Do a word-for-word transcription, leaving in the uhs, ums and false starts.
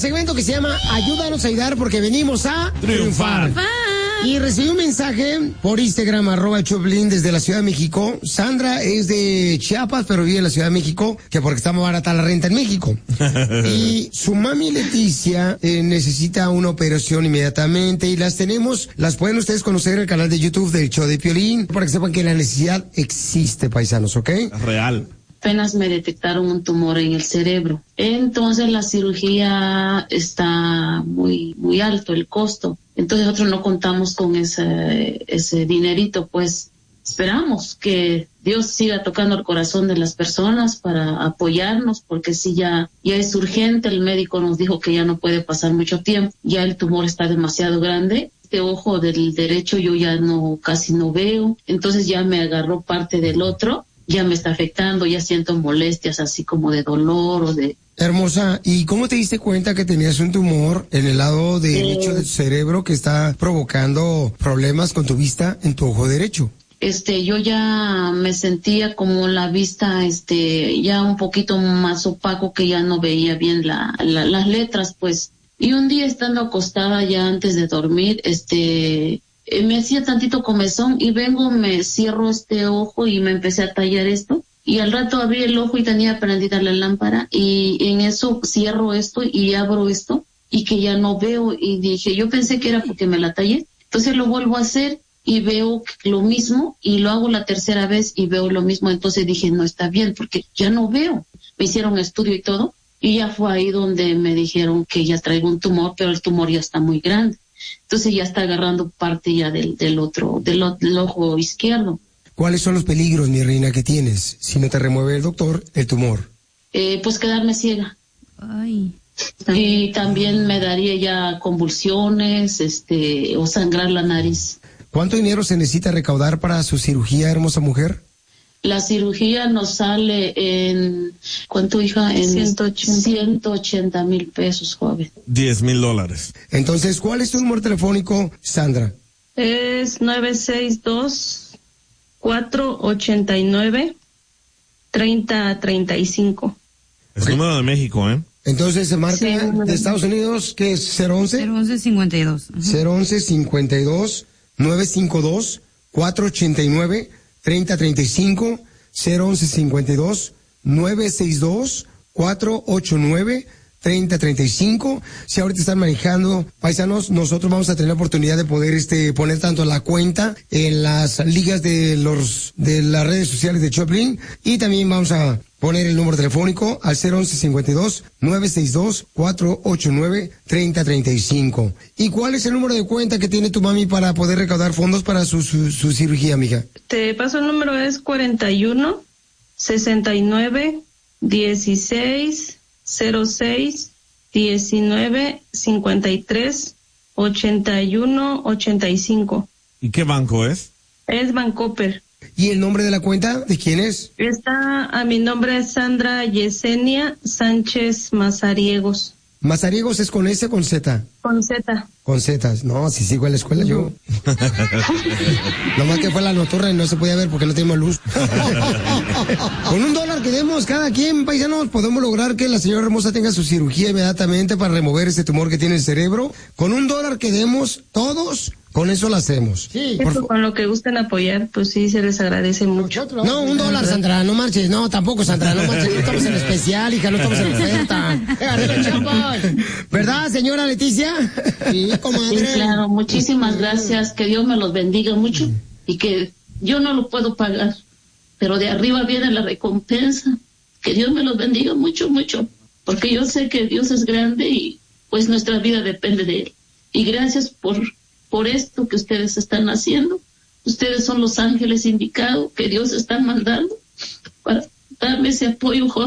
segmento que se llama Ayúdanos a ayudar porque venimos a triunfar. Y recibí un mensaje por Instagram, arroba Choplin, desde la Ciudad de México. Sandra es de Chiapas, pero vive en la Ciudad de México, que porque está muy barata la renta en México. Y su mami Leticia eh, necesita una operación inmediatamente y las tenemos, las pueden ustedes conocer en el canal de YouTube del show de Piolín, para que sepan que la necesidad existe, paisanos, ¿ok? Real. Apenas me detectaron un tumor en el cerebro. Entonces la cirugía está muy, muy alto, el costo. Entonces nosotros no contamos con ese, ese dinerito, pues esperamos que Dios siga tocando el corazón de las personas para apoyarnos, porque si ya, ya es urgente, el médico nos dijo que ya no puede pasar mucho tiempo, ya el tumor está demasiado grande. Este ojo del derecho yo ya no, casi no veo, entonces ya me agarró parte del otro. Ya me está afectando, ya siento molestias así como de dolor o de... Hermosa, ¿y cómo te diste cuenta que tenías un tumor en el lado derecho eh, de tu cerebro que está provocando problemas con tu vista en tu ojo derecho? Este, yo ya me sentía como la vista, este, ya un poquito más opaco, que ya no veía bien la, la, las letras, pues. Y un día estando acostada ya antes de dormir, este... me hacía tantito comezón y vengo, me cierro este ojo y me empecé a tallar esto. Y al rato abrí el ojo y tenía prendida la lámpara y en eso cierro esto y abro esto y que ya no veo. Y dije, yo pensé que era porque me la tallé. Entonces lo vuelvo a hacer y veo lo mismo y lo hago la tercera vez y veo lo mismo. Entonces dije, no está bien porque ya no veo. Me hicieron estudio y todo y ya fue ahí donde me dijeron que ya traigo un tumor, pero el tumor ya está muy grande. Entonces ya está agarrando parte ya del, del otro, del, del ojo izquierdo. ¿Cuáles son los peligros, mi reina, que tienes si no te remueve el doctor el tumor? Eh, pues quedarme ciega. Ay. Y también me daría ya convulsiones, este, o sangrar la nariz. ¿Cuánto dinero se necesita recaudar para su cirugía, hermosa mujer? La cirugía nos sale en, ¿cuánto, hija? En ciento ochenta mil pesos, joven. diez mil dólares. Entonces, ¿cuál es tu número telefónico, Sandra? Es nueve seis dos, cuatro ocho nueve, tres cero tres cinco. Es el número de México, ¿eh? Entonces, se marca sí, de Estados Unidos, ¿qué es? ¿cero once? cero once cincuenta y dos. Uh-huh. cero once cincuenta y dos, nueve cinco dos, cuatro ocho nueve, treinta treinta y cinco, cero once cincuenta y dos, nueve seis dos, cuatro ocho nueve, treinta treinta y cinco. Si ahorita están manejando, paisanos, nosotros vamos a tener la oportunidad de poder este poner tanto la cuenta en las ligas de los de las redes sociales de Choplin y también vamos a poner el número telefónico al cero once cincuenta y dos, nueve seis dos, cuatro ocho nueve, treinta treinta y cinco. ¿Y cuál es el número de cuenta que tiene tu mami para poder recaudar fondos para su, su, su cirugía, mija? Te paso el número, es cuarenta y uno, sesenta y nueve, dieciséis, cero seis, diecinueve, cincuenta y tres, ochenta y uno, ochenta y cinco. ¿Y qué banco es? Es Bancomer. ¿Y el nombre de la cuenta de quién es? Está, a mi nombre es Sandra Yesenia Sánchez Mazariegos. ¿Mazariegos es con S o con Z? Con Z. Con Z. No, si sigo a la escuela yo. Nomás que fue la nocturna y no se podía ver porque no tenemos luz. Con un dólar que demos cada quien, paisanos, podemos lograr que la señora hermosa tenga su cirugía inmediatamente para remover ese tumor que tiene en el cerebro. Con un dólar que demos todos, con eso lo hacemos. Sí. Eso, con lo que gusten apoyar, pues sí, se les agradece mucho. No, un dólar, Sandra, no marches. No, tampoco, Sandra, no marches. No estamos en especial, hija, no estamos en oferta. ¿Verdad, señora Leticia? Sí, comadre. Sí, claro, muchísimas gracias. Que Dios me los bendiga mucho y que yo no lo puedo pagar, pero de arriba viene la recompensa. Que Dios me los bendiga mucho, mucho, porque yo sé que Dios es grande y pues nuestra vida depende de Él. Y gracias por, por esto que ustedes están haciendo. Ustedes son los ángeles indicados que Dios está mandando para darme ese apoyo,